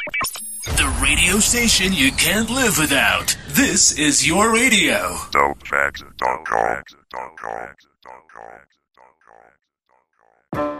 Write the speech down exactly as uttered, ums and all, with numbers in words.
The radio station you can't live without. This is your radio. Dope facts dot com.